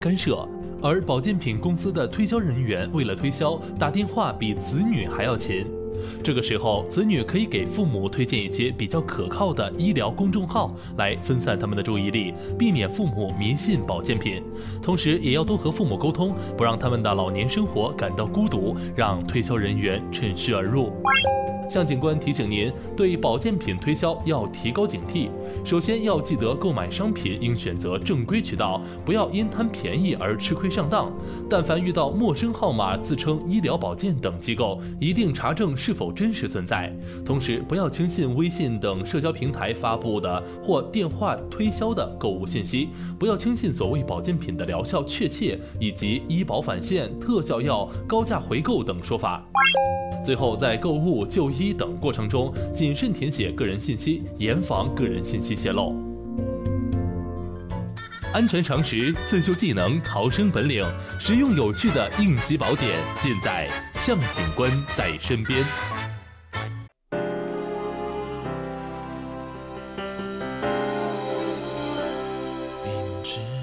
干涉。而保健品公司的推销人员为了推销，打电话比子女还要勤。这个时候，子女可以给父母推荐一些比较可靠的医疗公众号，来分散他们的注意力，避免父母迷信保健品。同时，也要多和父母沟通，不让他们的老年生活感到孤独，让推销人员趁势而入。向警官提醒您，对保健品推销要提高警惕。首先要记得，购买商品应选择正规渠道，不要因贪便宜而吃亏上当。但凡遇到陌生号码自称医疗保健等机构，一定查证是否真实存在。同时，不要轻信微信等社交平台发布的或电话推销的购物信息，不要轻信所谓保健品的疗效确切以及医保返现、特效药、高价回购等说法。最后，在购物、就医等过程中，谨慎填写个人信息，严防个人信息泄露。安全常识、自救技能、逃生本领，实用有趣的应急宝典，尽在向警官在身边。 明知